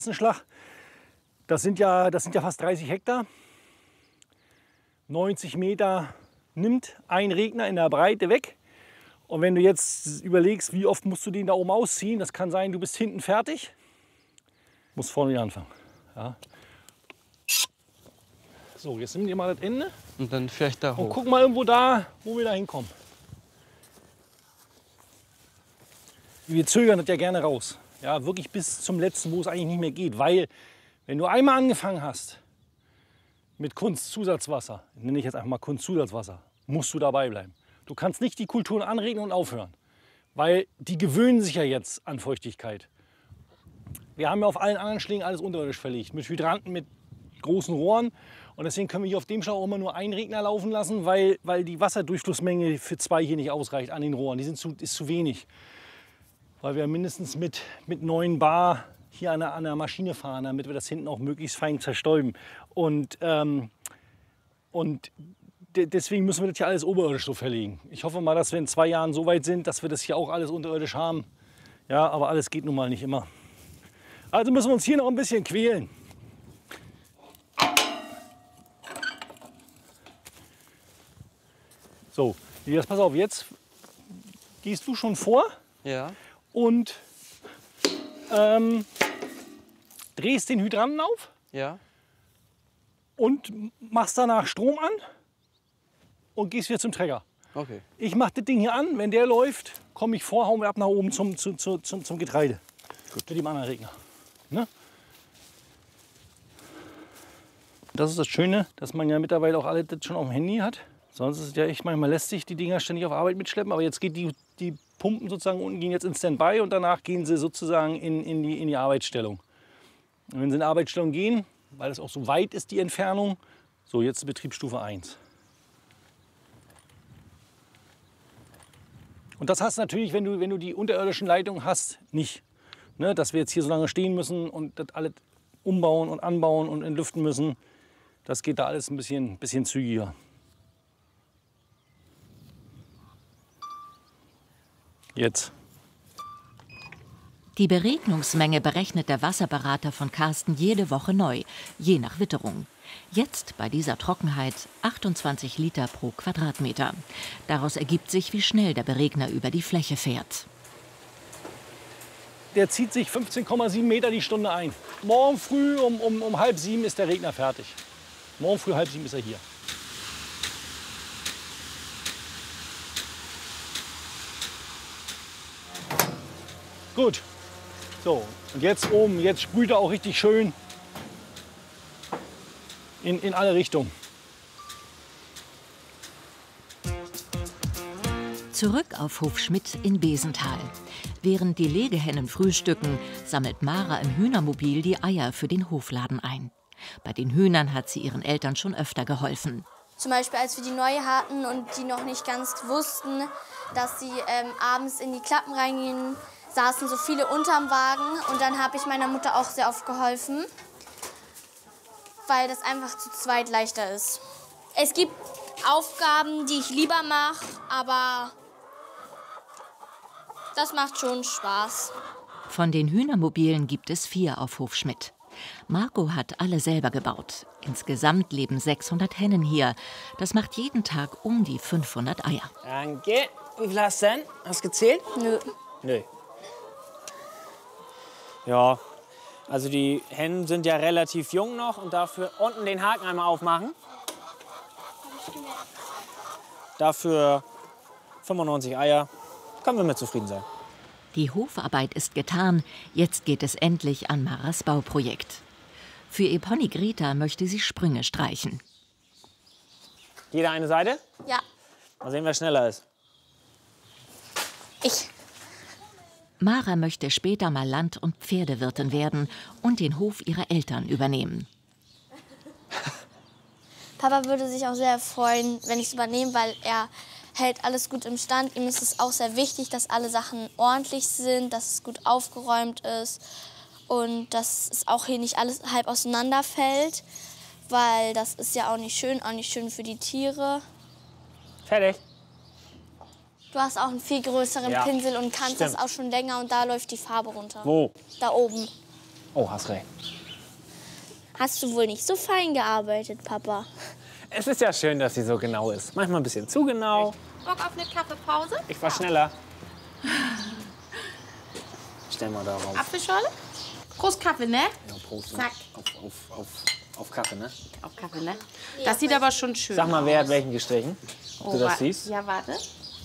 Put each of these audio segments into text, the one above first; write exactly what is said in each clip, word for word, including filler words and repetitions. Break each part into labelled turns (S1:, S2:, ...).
S1: Schlag. Das sind ja, das sind ja fast dreißig Hektar. neunzig Meter nimmt ein Regner in der Breite weg. Und wenn du jetzt überlegst, wie oft musst du den da oben ausziehen, das kann sein, du bist hinten fertig. Musst vorne wieder anfangen. Ja. So, jetzt nimm dir mal das Ende.
S2: Und dann vielleicht da hoch.
S1: Und guck mal irgendwo da, wo wir da hinkommen. Wir zögern das ja gerne raus. Ja, wirklich bis zum letzten, wo es eigentlich nicht mehr geht. Weil, wenn du einmal angefangen hast mit Kunstzusatzwasser, nenne ich jetzt einfach mal Kunstzusatzwasser, musst du dabei bleiben. Du kannst nicht die Kulturen anregen und aufhören. Weil die gewöhnen sich ja jetzt an Feuchtigkeit. Wir haben ja auf allen anderen Schlägen alles unterirdisch verlegt. Mit Hydranten, mit großen Rohren. Und deswegen können wir hier auf dem Schlag auch immer nur einen Regner laufen lassen, weil, weil die Wasserdurchflussmenge für zwei hier nicht ausreicht an den Rohren. Die sind zu, ist zu wenig. Weil wir mindestens mit, mit neun Bar hier an der, an der Maschine fahren, damit wir das hinten auch möglichst fein zerstäuben. Und, ähm, und de deswegen müssen wir das hier alles oberirdisch so verlegen. Ich hoffe mal, dass wir in zwei Jahren so weit sind, dass wir das hier auch alles unterirdisch haben. Ja, aber alles geht nun mal nicht immer. Also müssen wir uns hier noch ein bisschen quälen. So, jetzt pass auf, jetzt gehst du schon vor.
S2: Ja.
S1: Und ähm, drehst den Hydranten auf.
S2: Ja.
S1: Und machst danach Strom an und gehst wieder zum Trecker.
S2: Okay.
S1: Ich mache das Ding hier an, wenn der läuft, komme ich vor, hauen wir ab nach oben zum, zum, zum, zum, zum Getreide. Gut. Mit dem anderen Regner. Ne? Das ist das Schöne, dass man ja mittlerweile auch alle das schon auf dem Handy hat. Sonst ist es ja echt manchmal lästig, die Dinger ständig auf Arbeit mitschleppen. Aber jetzt geht die, die Pumpen sozusagen unten gehen jetzt in Standby und danach gehen sie sozusagen in, in, die, in die Arbeitsstellung. Und wenn sie in die Arbeitsstellung gehen, weil es auch so weit ist, die Entfernung, so jetzt Betriebsstufe eins. Und das hast du natürlich, wenn du, wenn du die unterirdischen Leitungen hast, nicht. Ne, dass wir jetzt hier so lange stehen müssen und das alles umbauen und anbauen und entlüften müssen. Das geht da alles ein bisschen, bisschen zügiger. Jetzt.
S3: Die Beregnungsmenge berechnet der Wasserberater von Carsten jede Woche neu, je nach Witterung. Jetzt bei dieser Trockenheit achtundzwanzig Liter pro Quadratmeter. Daraus ergibt sich, wie schnell der Beregner über die Fläche fährt.
S1: Der zieht sich fünfzehn Komma sieben Meter die Stunde ein. Morgen früh um, um, um halb sieben ist der Regner fertig. Morgen früh halb sieben ist er hier. Gut. So, und jetzt oben, jetzt sprüht er auch richtig schön in, in alle Richtungen.
S3: Zurück auf Hof Schmidt in Besenthal. Während die Legehennen frühstücken, sammelt Mara im Hühnermobil die Eier für den Hofladen ein. Bei den Hühnern hat sie ihren Eltern schon öfter geholfen.
S4: Zum Beispiel, als wir die neue hatten und die noch nicht ganz wussten, dass sie ähm, abends in die Klappen reingehen, saßen so viele unterm Wagen. Und dann habe ich meiner Mutter auch sehr oft geholfen, weil das einfach zu zweit leichter ist. Es gibt Aufgaben, die ich lieber mache, aber das macht schon Spaß.
S3: Von den Hühnermobilen gibt es vier auf Hof Schmidt. Marco hat alle selber gebaut. Insgesamt leben sechshundert Hennen hier. Das macht jeden Tag um die fünfhundert Eier.
S5: Danke. Wie viel hast du denn? Hast du gezählt?
S4: Nö.
S5: Nö. Ja, also die Hennen sind ja relativ jung noch und dafür unten den Haken einmal aufmachen. Dafür fünfundneunzig Eier. Können wir mit zufrieden sein.
S3: Die Hofarbeit ist getan. Jetzt geht es endlich an Maras Bauprojekt. Für ihr Pony Greta möchte sie Sprünge streichen.
S5: Jeder eine Seite?
S4: Ja.
S5: Mal sehen, wer schneller ist.
S4: Ich.
S3: Mara möchte später mal Land- und Pferdewirtin werden und den Hof ihrer Eltern übernehmen.
S4: Papa würde sich auch sehr freuen, wenn ich es übernehme, weil er hält alles gut im Stand. Ihm ist es auch sehr wichtig, dass alle Sachen ordentlich sind, dass es gut aufgeräumt ist und dass es auch hier nicht alles halb auseinanderfällt, weil das ist ja auch nicht schön, auch nicht schön für die Tiere.
S5: Fertig.
S4: Du hast auch einen viel größeren
S5: Ja,
S4: Pinsel und kannst
S5: stimmt.
S4: das auch schon länger und da läuft die Farbe runter.
S5: Wo?
S4: Da oben.
S5: Oh, hast recht.
S4: Hast du wohl nicht so fein gearbeitet, Papa?
S5: Es ist ja schön, dass sie so genau ist. Manchmal ein bisschen zu genau.
S2: Bock auf eine Kaffeepause?
S5: Ich war schneller. Stell mal da rauf.
S2: Apfelschorle? Prost Kaffee, ne?
S5: Ja, Prost.
S2: Zack.
S5: Auf, auf, auf, auf Kaffee, ne?
S2: Auf Kaffee, ne? Das sieht aber schon schön
S5: Sag mal, wer hat
S2: aus.
S5: welchen gestrichen? Ob du das
S2: wa-
S5: siehst?
S2: Ja, warte.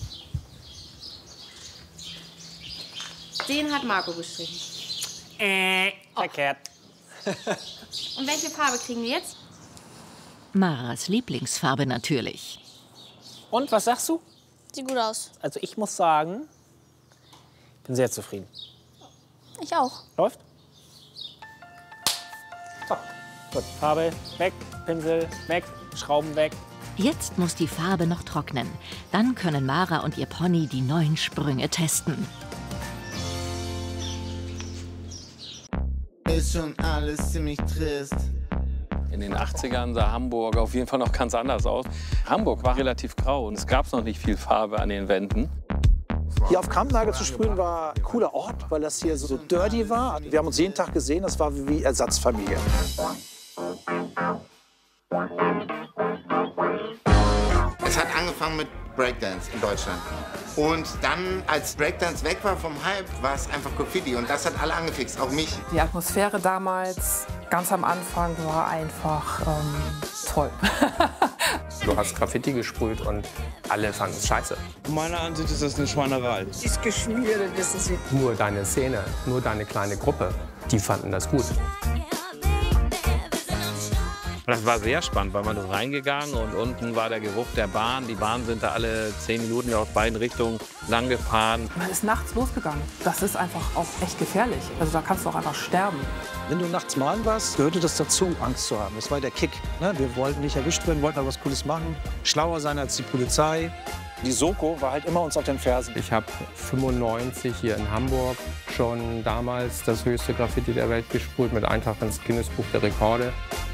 S2: Den hat Marco gestrichen.
S5: Äh, verkehrt.
S2: Und welche Farbe kriegen wir jetzt?
S3: Maras Lieblingsfarbe natürlich.
S5: Und, was sagst du?
S4: Sieht gut aus.
S5: Also ich muss sagen, ich bin sehr zufrieden.
S4: Ich auch.
S5: Läuft? So, gut. Farbe weg, Pinsel weg, Schrauben weg.
S3: Jetzt muss die Farbe noch trocknen. Dann können Mara und ihr Pony die neuen Sprünge testen.
S6: Ist schon alles ziemlich trist.
S7: In den achtzigern sah Hamburg auf jeden Fall noch ganz anders aus. Hamburg war relativ grau und es gab noch nicht viel Farbe an den Wänden.
S8: Hier auf Kampnagel zu sprühen war ein cooler Ort, weil das hier so dirty war. Wir haben uns jeden Tag gesehen, das war wie Ersatzfamilie.
S6: Es hat angefangen mit Breakdance in Deutschland. Und dann, als Breakdance weg war vom Hype, war es einfach Graffiti. Und das hat alle angefixt, auch mich.
S9: Die Atmosphäre damals, ganz am Anfang, war einfach ähm, toll.
S10: Du hast Graffiti gesprüht und alle fanden es scheiße.
S11: Meiner Ansicht ist das eine Schweinerei.
S9: Ist geschmiert, wissen Sie.
S10: Nur deine Szene, nur deine kleine Gruppe, die fanden das gut.
S7: Das war sehr spannend, weil man ist reingegangen und unten war der Geruch der Bahn. Die Bahnen sind da alle zehn Minuten aus beiden Richtungen lang gefahren.
S9: Man ist nachts losgegangen. Das ist einfach auch echt gefährlich. Also da kannst du auch einfach sterben.
S8: Wenn du nachts malen warst, gehörte das dazu, Angst zu haben. Das war der Kick. Ne? Wir wollten nicht erwischt werden, wollten aber was Cooles machen. Schlauer sein als die Polizei. Die Soko war halt immer uns auf den Fersen.
S10: Ich habe fünfundneunzig hier in Hamburg schon damals das höchste Graffiti der Welt gesprüht mit Eintrag ins Guinness Buch der Rekorde.